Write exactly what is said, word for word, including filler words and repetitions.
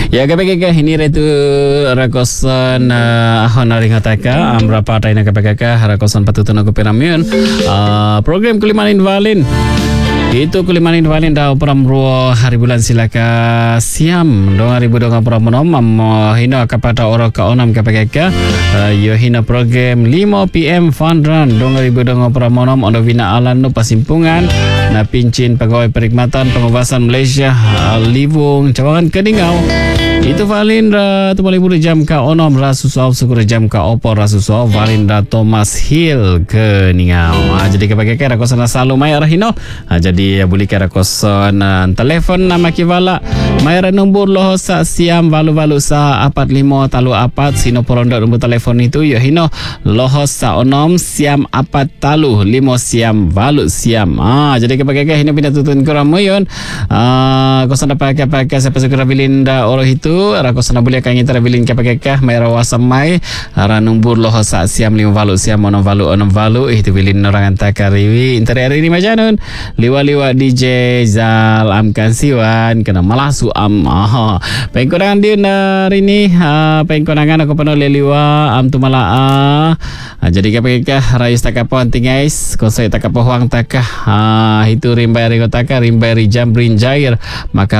Ya kapag ini retu rakosan ahon ring hataka amra patai na kapag rakosan patutunan ko piramion program kulimanin valin itu kulimanin valin dah peramruo hari bulan silaka siam dong hari budong pramonom am hino kapata oro ka onam kapag yo hino program lima P M fun run dong hari budong pramonom ono vina alan no pasimpungan na pincin pegawai perkhidmatan pengubasan Malaysia Livung cawangan Keningau itu Valindra tu boleh buru jam ka onom rasusau syukur jam ka opor rasusau Valindra Thomas Hill Keningau. Ha, jadi kebagai kira kosan selalu mai arahino. Ha, jadi boleh kira kosan telefon nama kivala mai nombor loh sa siam valu-valu sa apat lima talu apat sino porondok nombor telefon itu yo hino loh sa onom siam apat talu lima siam valu siam. Ha, jadi kebagai kira hino pindah tutun kurang moyon. Ah, kosan dapat pakai siapa segera Valinda oro itu Rako sana boleh kang intera bilin kapakekah mai rawasa mai ara numbur loh sa siam lima valu siam onom valu onom valu itu bilin orang antakariwi intera hari ini majanun liwa-liwa D J Zal amkan siwan kena malasu am aha pengkorangan dia hari ini pengkorangan aku penuh liwa am tu mala jadi kapakekah rayus takapon tingais kosai takapohuang takah itu rimbai ringo takah rimbai rijam rinjair maka